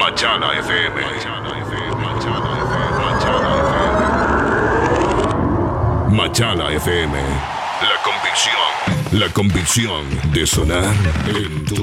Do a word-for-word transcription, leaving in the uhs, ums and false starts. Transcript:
Machala F M. Machala F M. La convicción. La convicción de sonar en tu